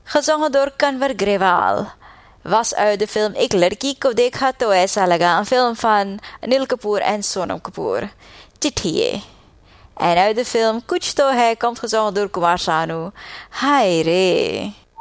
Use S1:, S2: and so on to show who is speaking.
S1: gezongen door Kanwar Grewal, was uit de film Ik Ladki Ko Dekha To Aisa Laga, een film van Anil Kapoor en Sonam Kapoor. Chithiye. En uit de film Kuch To Hai komt gezongen door Kumar Sanu. Hai re.